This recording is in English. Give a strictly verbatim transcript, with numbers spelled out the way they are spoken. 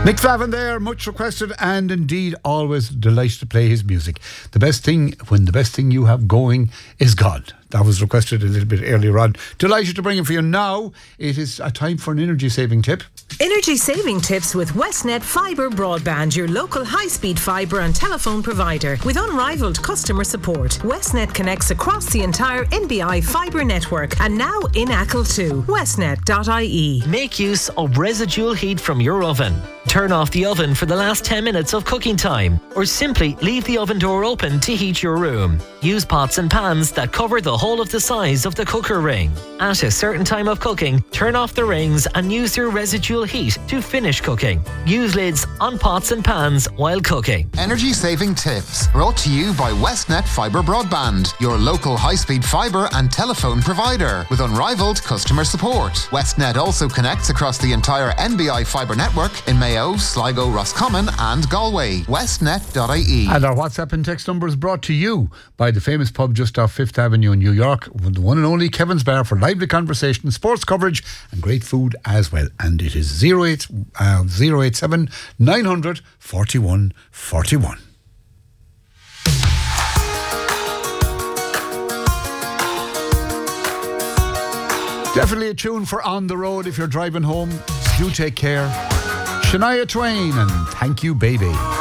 Nick Flavin there, much requested and indeed always delighted to play his music. The best thing, when the best thing you have going is God. That was requested a little bit earlier on. Delighted to bring it for you now. It is a time for an energy saving tip. Energy saving tips with Westnet Fibre Broadband, your local high-speed fibre and telephone provider. With unrivaled customer support, Westnet connects across the entire N B I fibre network and now in Achill too. westnet dot I E. Make use of residual heat from your oven. Turn off the oven for the last ten minutes of cooking time, or simply leave the oven door open to heat your room. Use pots and pans that cover the whole of the size of the cooker ring. At a certain time of cooking, turn off the rings and use your residual heat to finish cooking. Use lids on pots and pans while cooking. Energy saving tips brought to you by Westnet Fibre Broadband, your local high-speed fibre and telephone provider with unrivaled customer support. Westnet also connects across the entire N B I fibre network in Mayo, Sligo, Roscommon and Galway. westnet dot I E. And our WhatsApp and text number is brought to you by the famous pub just off Fifth Avenue in New York, with the one and only Kevin's Bar, for lively conversation, sports coverage and great food as well. And it is zero eight seven nine hundred forty-one forty-one. Definitely a tune for on the road if you're driving home. Do take care. Shania Twain and Thank You Baby.